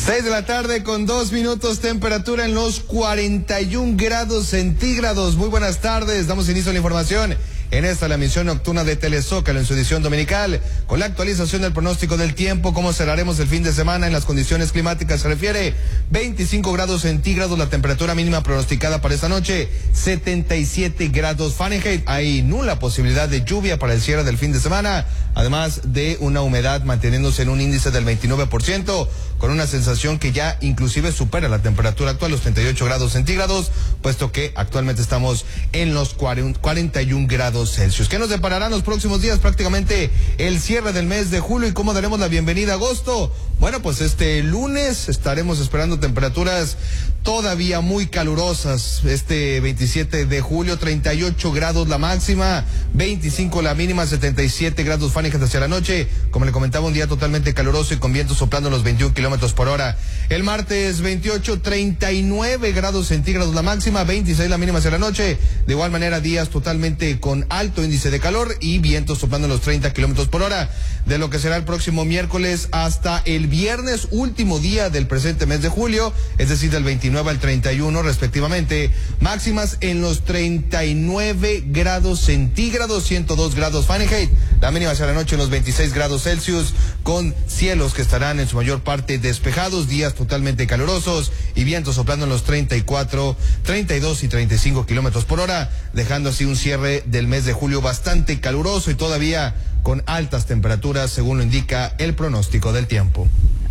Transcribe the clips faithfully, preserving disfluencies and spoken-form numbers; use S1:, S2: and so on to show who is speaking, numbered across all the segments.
S1: Seis de la tarde con dos minutos, temperatura en los cuarenta y un grados centígrados. Muy buenas tardes, damos inicio a la información. En esta la emisión nocturna de Telezócalo en su edición dominical, con la actualización del pronóstico del tiempo, cómo cerraremos el fin de semana en las condiciones climáticas. Se refiere veinticinco grados centígrados, la temperatura mínima pronosticada para esta noche, setenta y siete grados Fahrenheit. Hay nula posibilidad de lluvia para el cierre del fin de semana, además de una humedad manteniéndose en un índice del veintinueve por ciento, con una sensación que ya inclusive supera la temperatura actual, los treinta y ocho grados centígrados, puesto que actualmente estamos en los cuarenta y un grados Celsius. ¿Qué nos depararán los próximos días? Prácticamente el cierre del mes de julio. ¿Y cómo daremos la bienvenida a agosto? Bueno, pues este lunes estaremos esperando temperaturas todavía muy calurosas. Este veintisiete de julio, treinta y ocho grados la máxima, veinticinco la mínima, setenta y siete grados Fahrenheit hacia la noche. Como le comentaba, un día totalmente caluroso y con viento soplando los veintiún kilómetros por hora. El martes veintiocho, treinta y nueve grados centígrados la máxima, veintiséis la mínima hacia la noche. De igual manera, días totalmente con alto índice de calor y viento soplando los treinta kilómetros por hora. De lo que será el próximo miércoles hasta el viernes, último día del presente mes de julio, es decir, del veintinueve al treinta y uno respectivamente, máximas en los treinta y nueve grados centígrados, ciento dos grados Fahrenheit, la mínima hacia la noche en los veintiséis grados Celsius, con cielos que estarán en su mayor parte despejados, días totalmente calurosos y vientos soplando en los treinta y cuatro, treinta y dos y treinta y cinco kilómetros por hora, dejando así un cierre del mes de julio bastante caluroso y todavía con altas temperaturas, según lo indica el pronóstico del tiempo.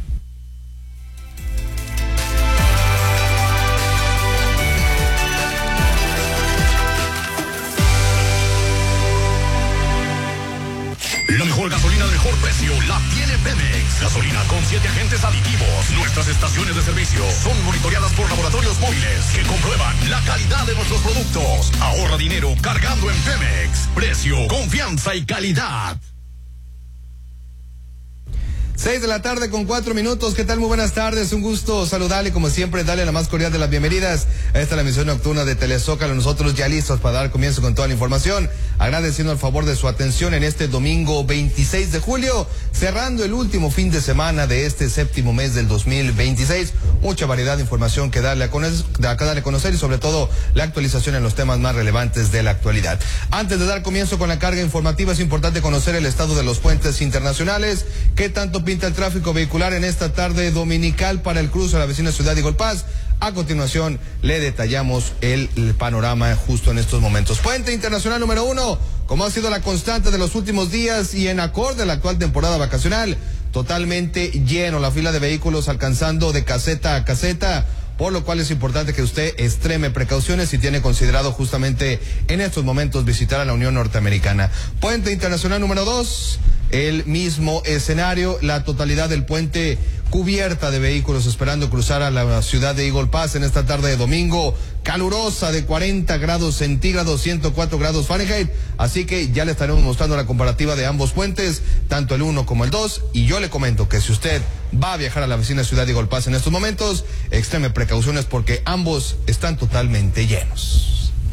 S2: La mejor gasolina al mejor precio la tiene Pemex. Gasolina con siete agentes aditivos. Nuestras estaciones de servicio son monitoreadas por laboratorios móviles que comprueban la calidad de nuestros productos. Ahorra dinero cargando en Pemex. Precio, confianza y calidad.
S1: Seis de la tarde con cuatro minutos. ¿Qué tal? Muy buenas tardes. Un gusto saludarle, como siempre, darle la más cordial de las bienvenidas a esta la emisión nocturna de Telezócalo. Nosotros ya listos para dar comienzo con toda la información, agradeciendo el favor de su atención en este domingo veintiséis de julio, cerrando el último fin de semana de este séptimo mes del dos mil veintiséis. Mucha variedad de información que darle a conocer, que darle a conocer y sobre todo la actualización en los temas más relevantes de la actualidad. Antes de dar comienzo con la carga informativa, es importante conocer el estado de los puentes internacionales. ¿Qué tanto pinta el tráfico vehicular en esta tarde dominical para el cruce a la vecina ciudad de Golpaz? A continuación le detallamos el, el panorama justo en estos momentos. Puente internacional número uno, como ha sido la constante de los últimos días y en acorde a la actual temporada vacacional, totalmente lleno, la fila de vehículos alcanzando de caseta a caseta, por lo cual es importante que usted extreme precauciones si tiene considerado justamente en estos momentos visitar a la Unión Norteamericana. Puente internacional número dos, el mismo escenario, la totalidad del puente cubierta de vehículos esperando cruzar a la ciudad de Eagle Pass en esta tarde de domingo calurosa de cuarenta grados centígrados, ciento cuatro grados Fahrenheit. Así que ya le estaremos mostrando la comparativa de ambos puentes, tanto el uno como el dos. Y yo le comento que si usted va a viajar a la vecina ciudad de Eagle Pass en estos momentos, extreme precauciones porque ambos están totalmente llenos.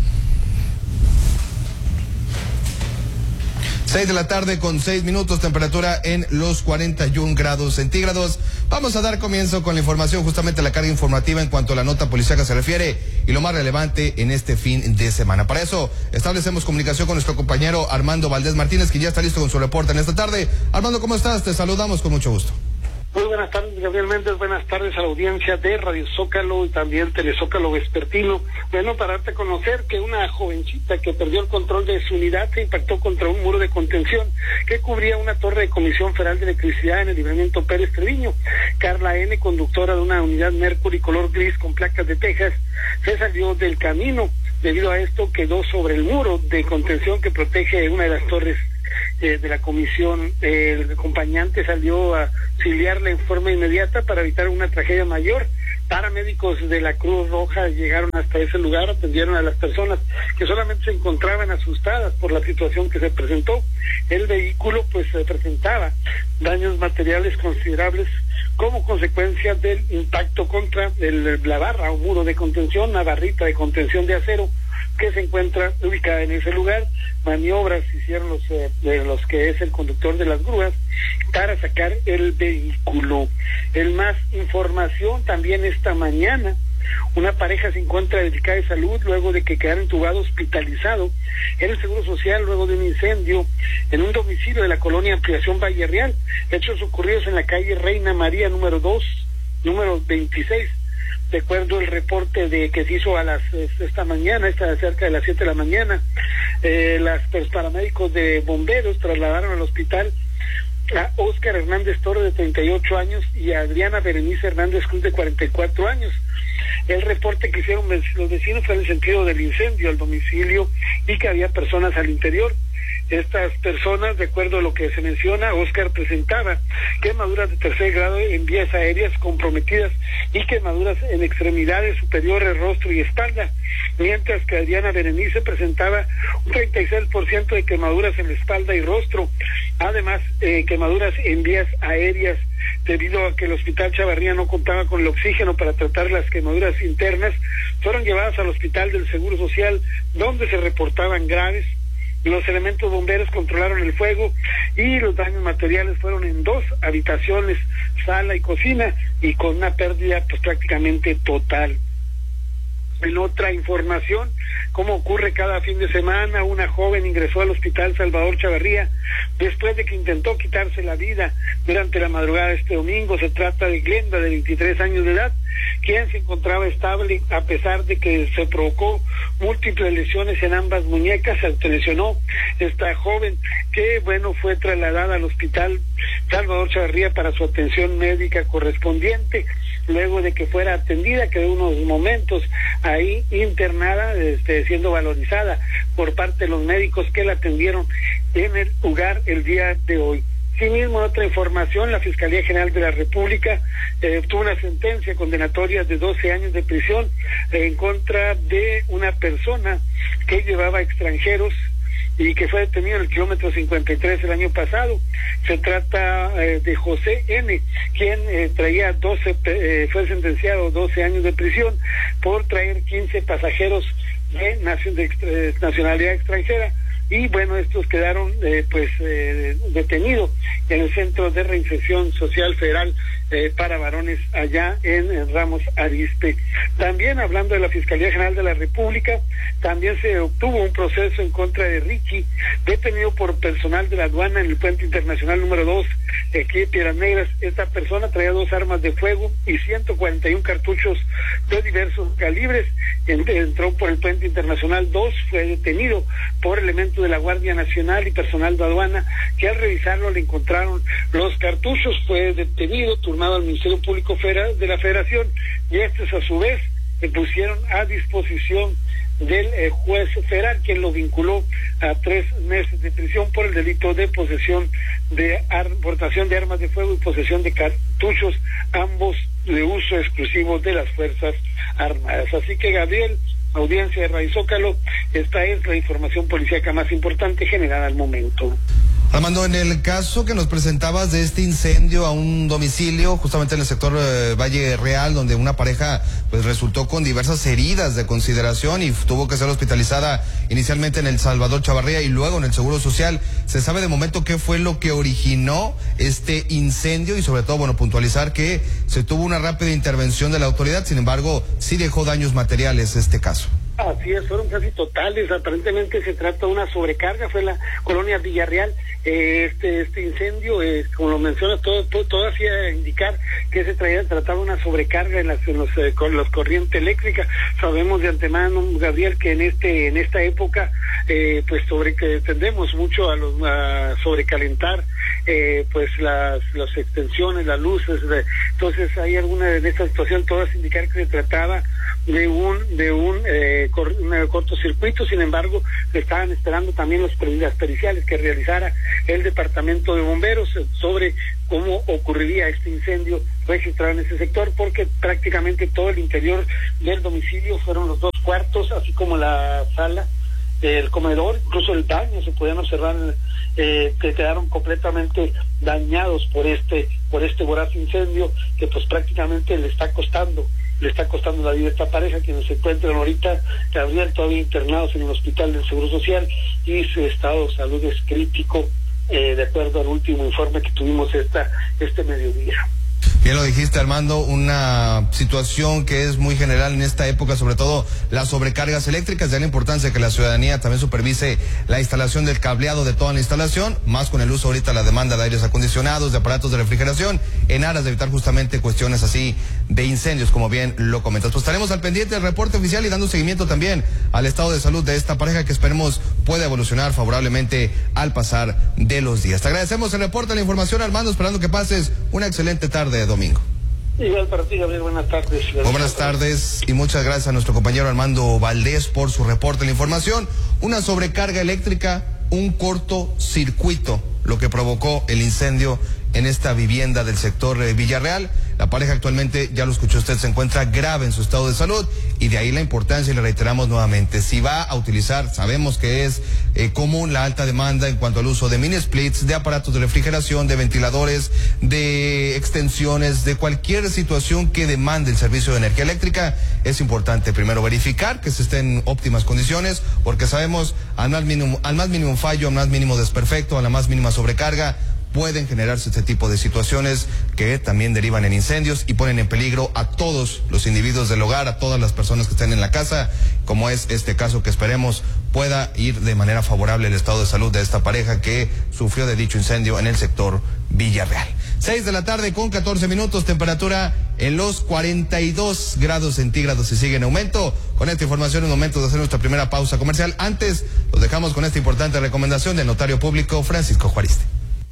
S1: Seis de la tarde con seis minutos, temperatura en los cuarenta y un grados centígrados. Vamos a dar comienzo con la información, justamente la carga informativa en cuanto a la nota policíaca se refiere y lo más relevante en este fin de semana. Para eso establecemos comunicación con nuestro compañero Armando Valdés Martínez, quien ya está listo con su reporte en esta tarde. Armando, ¿cómo estás? Te saludamos con mucho gusto.
S3: Muy buenas tardes, Gabriel Méndez. Buenas tardes a la audiencia de Radio Zócalo y también Telezócalo Vespertino. Bueno, para darte a conocer que una jovencita que perdió el control de su unidad se impactó contra un muro de contención que cubría una torre de Comisión Federal de Electricidad en el libramiento Pérez Treviño. Carla N., conductora de una unidad Mercury color gris con placas de Texas, se salió del camino. Debido a esto quedó sobre el muro de contención que protege una de las torres Eh, de la comisión. Eh, el acompañante salió a auxiliarla en forma inmediata para evitar una tragedia mayor. Paramédicos de la Cruz Roja llegaron hasta ese lugar, atendieron a las personas que solamente se encontraban asustadas por la situación que se presentó. El vehículo pues presentaba daños materiales considerables como consecuencia del impacto contra el, la barra o muro de contención, una barrita de contención de acero que se encuentra ubicada en ese lugar. Maniobras hicieron los, eh, de los que es el conductor de las grúas para sacar el vehículo. El más información también esta mañana. Una pareja se encuentra delicada de salud luego de que quedara entubado hospitalizado en el Seguro Social luego de un incendio en un domicilio de la colonia Ampliación Valle Real. Hechos ocurridos en la calle Reina María número dos, número veintiséis. De acuerdo al reporte de que se hizo a las esta mañana, esta cerca de las siete de la mañana, eh, las los paramédicos de bomberos trasladaron al hospital a Óscar Hernández Torres, de treinta y ocho años, y a Adriana Berenice Hernández Cruz, de cuarenta y cuatro años. El reporte que hicieron los vecinos fue en el sentido del incendio al domicilio y que había personas al interior. Estas personas, de acuerdo a lo que se menciona, Óscar presentaba quemaduras de tercer grado en vías aéreas comprometidas y quemaduras en extremidades superiores, rostro y espalda, mientras que Adriana Berenice presentaba un treinta y seis por ciento de quemaduras en la espalda y rostro, además eh, quemaduras en vías aéreas, debido a que el Hospital Chavarría no contaba con el oxígeno para tratar las quemaduras internas. Fueron llevadas al Hospital del Seguro Social, donde se reportaban graves. Los elementos bomberos controlaron el fuego y los daños materiales fueron en dos habitaciones, sala y cocina, y con una pérdida pues prácticamente total. En otra información, como ocurre cada fin de semana, una joven ingresó al Hospital Salvador Chavarría después de que intentó quitarse la vida durante la madrugada de este domingo. Se trata de Glenda, de veintitrés años de edad, quien se encontraba estable a pesar de que se provocó múltiples lesiones en ambas muñecas. Se lesionó esta joven, que bueno, fue trasladada al Hospital Salvador Chavarría para su atención médica correspondiente. Luego de que fuera atendida, quedó unos momentos ahí internada, este, siendo valorizada por parte de los médicos que la atendieron en el lugar el día de hoy. Asimismo, en otra información, la Fiscalía General de la República eh, tuvo una sentencia condenatoria de doce años de prisión eh, en contra de una persona que llevaba extranjeros y que fue detenido en el kilómetro cincuenta y tres el año pasado. Se trata eh, de José N., quien eh, traía doce, eh, fue sentenciado a doce años de prisión por traer quince pasajeros de, nacion, de, de nacionalidad extranjera. Y bueno, estos quedaron eh, pues eh, detenidos en el Centro de Reinserción Social Federal eh, para varones allá en, en Ramos Arizpe. También, hablando de la Fiscalía General de la República, también se obtuvo un proceso en contra de Ricky, detenido por personal de la aduana en el puente internacional número dos, aquí de Piedras Negras. Esta persona traía dos armas de fuego y ciento cuarenta y uno cartuchos de diversos calibres. Entró por el puente internacional dos, fue detenido por elementos de la Guardia Nacional y personal de aduana, que al revisarlo le encontraron los cartuchos. Fue detenido, turnado al Ministerio Público Federal de la Federación, y estos a su vez le pusieron a disposición del eh, juez federal, quien lo vinculó a tres meses de prisión por el delito de posesión de ar portación de armas de fuego y posesión de cartuchos, ambos de uso exclusivo de las Fuerzas Armadas. Así que, Gabriel, audiencia de Radio Zócalo, esta es la información policíaca más importante generada al momento.
S1: Armando, en el caso que nos presentabas de este incendio a un domicilio, justamente en el sector eh, Valle Real, donde una pareja pues resultó con diversas heridas de consideración y tuvo que ser hospitalizada inicialmente en el Salvador Chavarría y luego en el Seguro Social, ¿se sabe de momento qué fue lo que originó este incendio? Y sobre todo, bueno, puntualizar que se tuvo una rápida intervención de la autoridad, sin embargo, sí dejó daños materiales este caso.
S3: Así es, fueron casi totales. Aparentemente se trata de una sobrecarga, fue la colonia Villarreal. Eh, este este incendio, eh, como lo mencionas, todo, todo, todo hacía indicar que se traía, trataba una sobrecarga en las en los, eh, con los corrientes eléctricas. Sabemos de antemano, Gabriel, que en este en esta época eh, pues sobre que tendemos mucho a los a sobrecalentar eh, pues las las extensiones, las luces. De, entonces hay alguna de esta situación, todas indicar que se trataba de un de un, eh, cor, un cortocircuito. Sin embargo, le estaban esperando también los las periciales que realizara el Departamento de Bomberos sobre cómo ocurriría este incendio registrado en ese sector, porque prácticamente todo el interior del domicilio, fueron los dos cuartos, así como la sala, el comedor, incluso el baño, se podían observar eh, que quedaron completamente dañados por este por este voraz incendio, que pues prácticamente le está costando le está costando la vida a esta pareja, quienes se encuentran ahorita, Gabriel, todavía internados en el hospital del Seguro Social, y su estado de salud es crítico, eh, de acuerdo al último informe que tuvimos esta este mediodía.
S1: Bien lo dijiste, Armando, una situación que es muy general en esta época, sobre todo las sobrecargas eléctricas, de la importancia que la ciudadanía también supervise la instalación del cableado de toda la instalación, más con el uso ahorita la demanda de aires acondicionados, de aparatos de refrigeración, en aras de evitar justamente cuestiones así de incendios, como bien lo comentas. Pues estaremos al pendiente del reporte oficial y dando seguimiento también al estado de salud de esta pareja, que esperemos pueda evolucionar favorablemente al pasar de los días. Te agradecemos el reporte, la información, Armando, esperando que pases una excelente tarde de domingo.
S3: Igual para ti, Gabriel, buenas tardes.
S1: Muy buenas tardes y muchas gracias a nuestro compañero Armando Valdés por su reporte. La información, una sobrecarga eléctrica, un cortocircuito, lo que provocó el incendio en esta vivienda del sector eh, Villarreal. La pareja actualmente, ya lo escuchó usted, se encuentra grave en su estado de salud, y de ahí la importancia, y le reiteramos nuevamente, si va a utilizar, sabemos que es eh, común la alta demanda en cuanto al uso de mini splits, de aparatos de refrigeración, de ventiladores, de extensiones, de cualquier situación que demande el servicio de energía eléctrica. Es importante primero verificar que se esté en óptimas condiciones, porque sabemos al más mínimo, al más mínimo fallo, al más mínimo desperfecto, a la más mínima sobrecarga, pueden generarse este tipo de situaciones que también derivan en incendios y ponen en peligro a todos los individuos del hogar, a todas las personas que estén en la casa, como es este caso, que esperemos pueda ir de manera favorable el estado de salud de esta pareja que sufrió de dicho incendio en el sector Villarreal. Seis de la tarde con catorce minutos, temperatura en los cuarenta y dos grados centígrados y sigue en aumento. Con esta información es momento de hacer nuestra primera pausa comercial. Antes, los dejamos con esta importante recomendación del notario público Francisco Juaristi.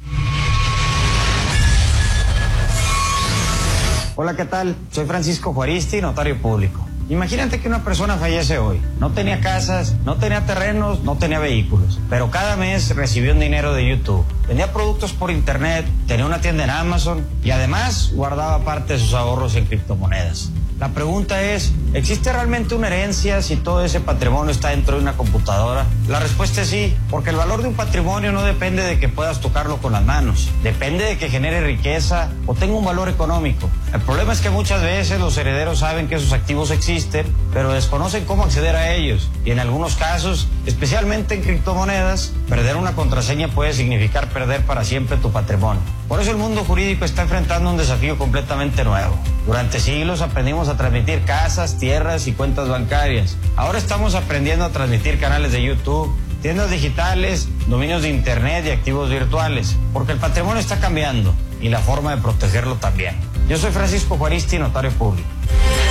S4: Hola, ¿qué tal? Soy Francisco Juaristi, notario público. Imagínate que una persona fallece hoy. No tenía casas, no tenía terrenos, no tenía vehículos, pero cada mes recibió un dinero de YouTube. Vendía productos por internet, tenía una tienda en Amazon y además guardaba parte de sus ahorros en criptomonedas. La pregunta es, ¿existe realmente una herencia si todo ese patrimonio está dentro de una computadora? La respuesta es sí, porque el valor de un patrimonio no depende de que puedas tocarlo con las manos. Depende de que genere riqueza o tenga un valor económico. El problema es que muchas veces los herederos saben que esos activos existen, pero desconocen cómo acceder a ellos. Y en algunos casos, especialmente en criptomonedas, perder una contraseña puede significar perder para siempre tu patrimonio. Por eso el mundo jurídico está enfrentando un desafío completamente nuevo. Durante siglos aprendimos a transmitir casas, tierras y cuentas bancarias. Ahora estamos aprendiendo a transmitir canales de YouTube, tiendas digitales, dominios de internet y activos virtuales, porque el patrimonio está cambiando y la forma de protegerlo también. Yo soy Francisco Juaristi, notario público.